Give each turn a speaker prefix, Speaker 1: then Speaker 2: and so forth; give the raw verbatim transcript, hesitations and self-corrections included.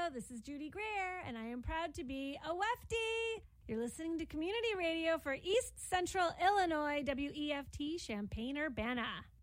Speaker 1: This is Judy Greer, and I am proud to be a Wefty. You're listening to Community Radio for East Central Illinois, W E F T, Champaign-Urbana.